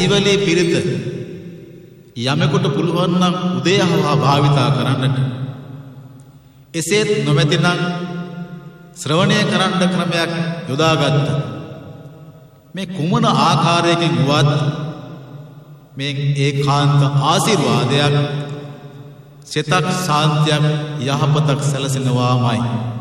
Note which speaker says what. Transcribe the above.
Speaker 1: ඉවලී පිරිත යමෙකුට පුළුවන් නම් උදේහවා භාවිතා කරන්නට. එසේත් නොමැතිනම් ශ්‍රවණය කරන්න ක්‍රමයක් යොදාගත්ත. මේ කුමන ආකාරයකින් වුවත් මේ ඒකාන්ත ආශිර්වාදයක්, සිතක් ශාන්තියක්, යහපතක් සැලසෙනවාමයි.